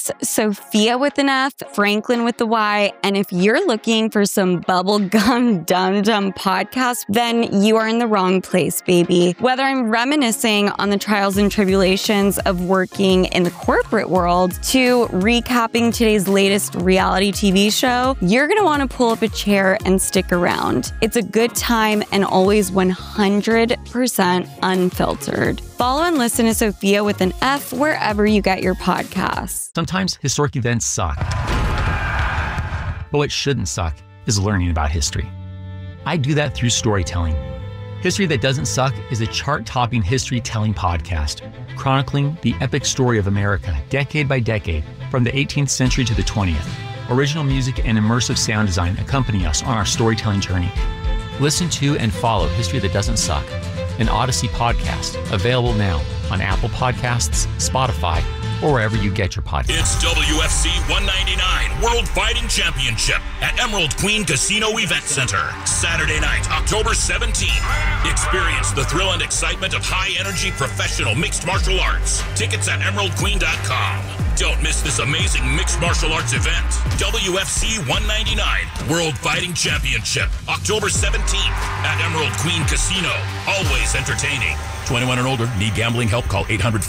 It's Sophia with an F, Franklin with the Y, and if you're looking for some bubblegum dum-dum podcast, then you are in the wrong place, baby. Whether I'm reminiscing on the trials and tribulations of working in the corporate world to recapping today's latest reality TV show, you're gonna wanna pull up a chair and stick around. It's a good time and always 100% unfiltered. Follow and listen to Sophia with an F wherever you get your podcasts. Sometimes historic events suck. But what shouldn't suck is learning about history. I do that through storytelling. History That Doesn't Suck is a chart-topping history-telling podcast, chronicling the epic story of America decade by decade, from the 18th century to the 20th. Original music and immersive sound design accompany us on our storytelling journey. Listen to and follow History That Doesn't Suck, an Odyssey podcast, available now on Apple Podcasts, Spotify, or wherever you get your podcasts. It's WFC 199 World Fighting Championship at Emerald Queen Casino Event Center. Saturday night, October 17th. Experience the thrill and excitement of high-energy professional mixed martial arts. Tickets at emeraldqueen.com. Don't miss this amazing mixed martial arts event. WFC 199 World Fighting Championship, October 17th at Emerald Queen Casino. Always entertaining. 21 and older. Need gambling help? Call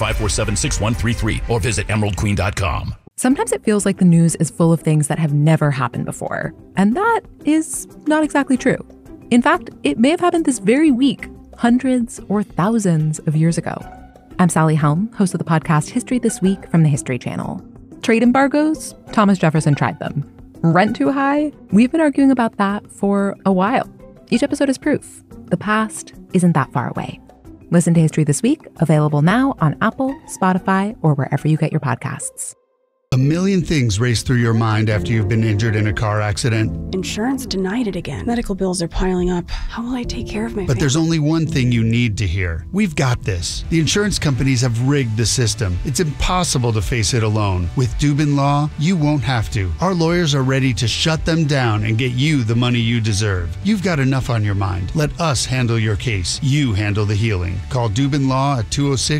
800-547-6133 or visit emeraldqueen.com. Sometimes it feels like the news is full of things that have never happened before. And that is not exactly true. In fact, it may have happened this very week, hundreds or thousands of years ago. I'm Sally Helm, host of the podcast History This Week from the History Channel. Trade embargoes? Thomas Jefferson tried them. Rent too high? We've been arguing about that for a while. Each episode is proof. The past isn't that far away. Listen to History This Week, available now on Apple, Spotify, or wherever you get your podcasts. A million things race through your mind after you've been injured in a car accident. Insurance denied it again. Medical bills are piling up. How will I take care of my But there's only one thing you need to hear. We've got this. The insurance companies have rigged the system. It's impossible to face it alone. With Dubin Law, you won't have to. Our lawyers are ready to shut them down and get you the money you deserve. You've got enough on your mind. Let us handle your case. You handle the healing. Call Dubin Law at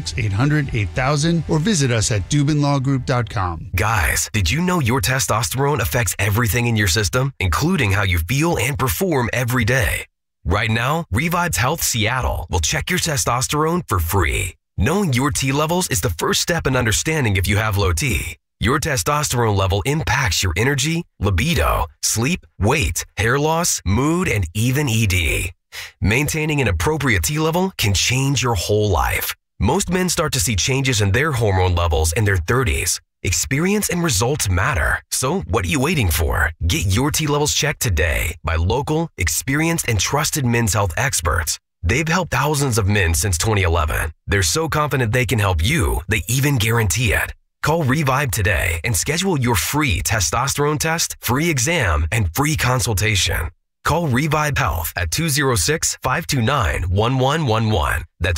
206-800-8000 or visit us at DubinLawGroup.com. Guys, did you know your testosterone affects everything in your system, including how you feel and perform every day? Right now, Revive's Health Seattle will check your testosterone for free. Knowing your T levels is the first step in understanding if you have low T. Your testosterone level impacts your energy, libido, sleep, weight, hair loss, mood, and even ED. Maintaining an appropriate T level can change your whole life. Most men start to see changes in their hormone levels in their 30s. Experience and results matter. So what are you waiting for? Get your T levels checked today by local, experienced, and trusted men's health experts. They've helped thousands of men since 2011. They're so confident they can help you, they even guarantee it. Call Revive today and schedule your free testosterone test, free exam, and free consultation. Call Revive Health at 206-529-1111. That's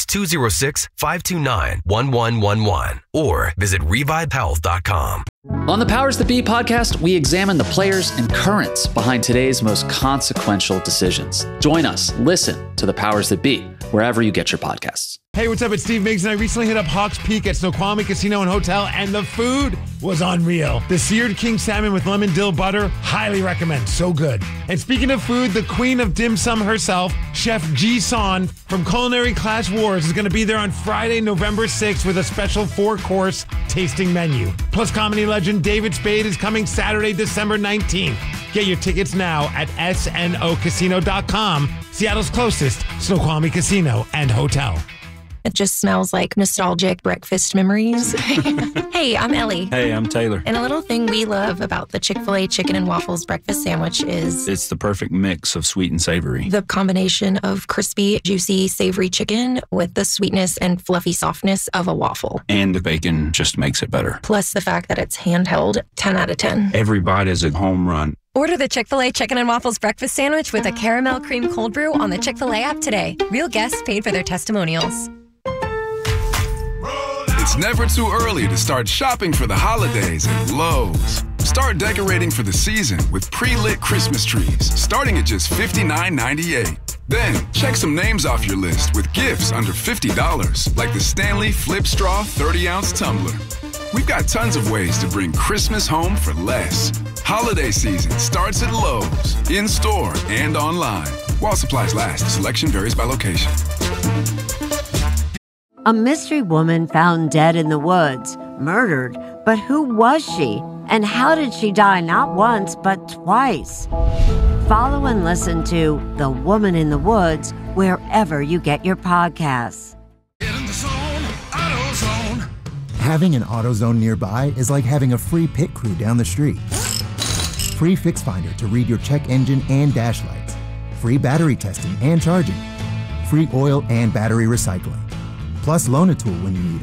206-529-1111. Or visit revivehealth.com. On the Powers That Be podcast, we examine the players and currents behind today's most consequential decisions. Join us. Listen to the Powers That Be wherever you get your podcasts. Hey, what's up? It's Steve Miggs, and I recently hit up Hawks Peak at Snoqualmie Casino and Hotel, and the food was unreal. The seared king salmon with lemon dill butter, highly recommend. So good. And speaking of food, the queen of dim sum herself, Chef Ji Son from Culinary Clash Wars, is going to be there on Friday, November 6th with a special 4-course tasting menu. Plus, comedy legend David Spade is coming Saturday, December 19th. Get your tickets now at snocasino.com, Seattle's closest Snoqualmie Casino and Hotel. It just smells like nostalgic breakfast memories. Hey, I'm Ellie. Hey, I'm Taylor. And a little thing we love about the Chick-fil-A chicken and waffles breakfast sandwich is it's the perfect mix of sweet and savory. The combination of crispy, juicy, savory chicken with the sweetness and fluffy softness of a waffle. And the bacon just makes it better. Plus the fact that it's handheld, 10 out of 10. Every bite is a home run. Order the Chick-fil-A Chicken and Waffles Breakfast Sandwich with a caramel cream cold brew on the Chick-fil-A app today. Real guests paid for their testimonials. It's never too early to start shopping for the holidays at Lowe's. Start decorating for the season with pre-lit Christmas trees, starting at just $59.98. Then, check some names off your list with gifts under $50, like the Stanley Flip Straw 30-ounce tumbler. We've got tons of ways to bring Christmas home for less. Holiday season starts at Lowe's, in-store and online. While supplies last, selection varies by location. A mystery woman found dead in the woods, murdered, but who was she? And how did she die not once, but twice? Follow and listen to The Woman in the Woods wherever you get your podcasts. Having an AutoZone nearby is like having a free pit crew down the street. Free Fix Finder to read your check engine and dash lights. Free battery testing and charging. Free oil and battery recycling. Plus loan a tool when you need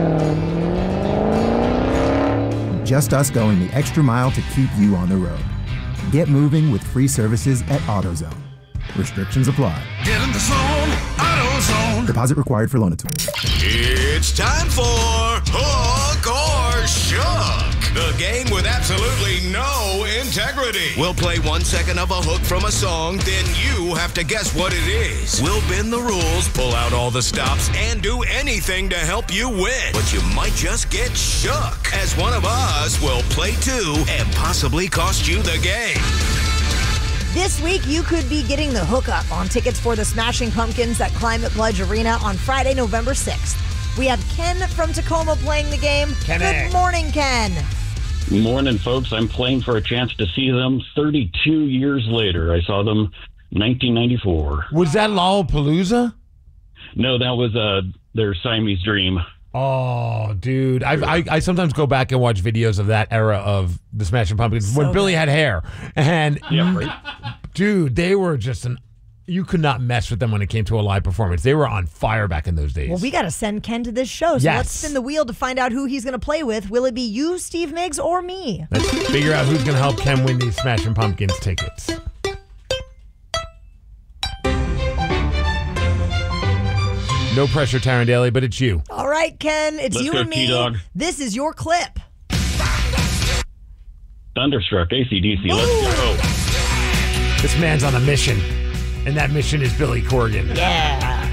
it. Just us going the extra mile to keep you on the road. Get moving with free services at AutoZone. Restrictions apply. Get in the zone, AutoZone. Deposit required for loan a tool. It's time for Hook or Shook, the game with absolutely no integrity. We'll play 1 second of a hook from a song, then you have to guess what it is. We'll bend the rules, pull out all the stops, and do anything to help you win. But you might just get shook, as one of us will play too and possibly cost you the game. This week, you could be getting the hookup on tickets for the Smashing Pumpkins at Climate Pledge Arena on Friday, November 6th. We have Ken from Tacoma playing the game. Good morning, Ken. Morning, folks. I'm playing for a chance to see them 32 years later. I saw them 1994. Was that Lollapalooza? No, that was their Siamese Dream. Oh, dude. I sometimes go back and watch videos of that era of the Smashing Pumpkins when Billy had hair. And, dude, they were just you could not mess with them when it came to a live performance. They were on fire back in those days. Well, we got to send Ken to this show. So let's spin the wheel to find out who he's going to play with. Will it be you, Steve Miggs, or me? Let's figure out who's going to help Ken win these Smashing Pumpkins tickets. No pressure, Taryn Daly, but it's you. All right, Ken, it's Let's you go, and me. T-Dog. This is your clip. Thunderstruck, AC/DC. Let's go. This man's on a mission, and that mission is Billy Corgan. Yeah.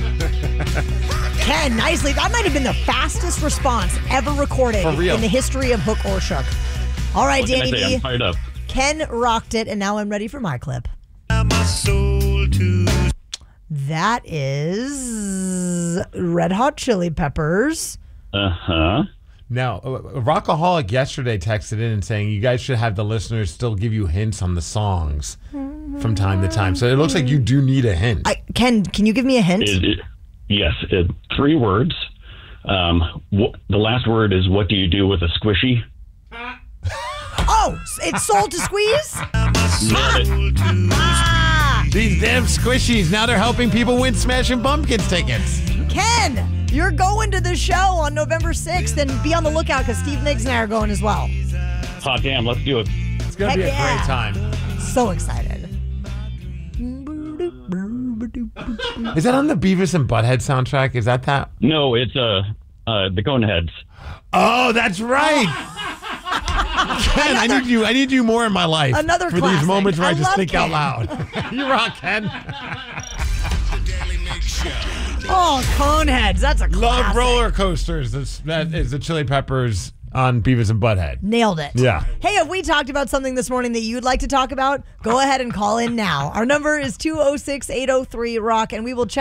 Ken, nicely. That might have been the fastest response ever recorded in the history of Hook or Shook. All right, What can I Danny say? B. I'm fired up. Ken rocked it, and now I'm ready for my clip. That is Red Hot Chili Peppers. Uh-huh. Now, Rockaholic yesterday texted in and saying you guys should have the listeners still give you hints on the songs from time to time. So it looks like you do need a hint. Ken, can you give me a hint? Yes, 3 words. The last word is, what do you do with a squishy? Oh, it's Soul to Squeeze? These damn squishies, now they're helping people win Smashing Pumpkins tickets. Ken, you're going to the show on November 6th, and be on the lookout because Steve Miggs and I are going as well. Hot damn, let's do it. It's going to be a great time. So excited. Is that on the Beavis and Butthead soundtrack? Is that? No, it's the Coneheads. Oh, that's right. Ken, I need you more in my life. Another for classic. These moments where I just love think Ken. out loud. You rock, Ken. Oh, Coneheads. That's a classic. Love roller coasters. That is the Chili Peppers on Beavis and Butthead. Nailed it. Yeah. Hey, if we talked about something this morning that you'd like to talk about, go ahead and call in now. Our number is 206-803-ROCK, and we will check